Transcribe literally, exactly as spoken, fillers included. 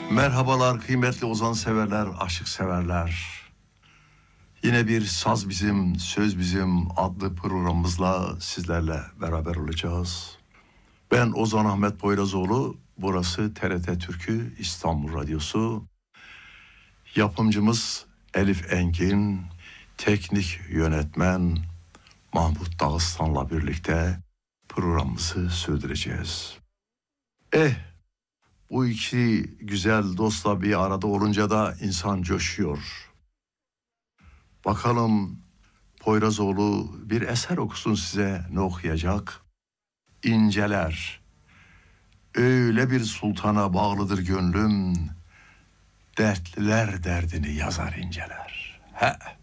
Merhabalar kıymetli ozan severler, aşık severler. Yine bir Saz Bizim, Söz Bizim adlı programımızla sizlerle beraber olacağız. Ben Ozan Ahmet Poyrazoğlu, burası T R T Türkü İstanbul Radyosu. Yapımcımız Elif Engin, teknik yönetmen Mahmut Dağıstan'la birlikte programımızı sürdüreceğiz. Eh, bu iki güzel dostla bir arada olunca da insan coşuyor. Bakalım Poyrazoğlu bir eser okusun size, ne okuyacak? İnceler. Öyle bir sultana bağlıdır gönlüm, dertliler derdini yazar inceler. He.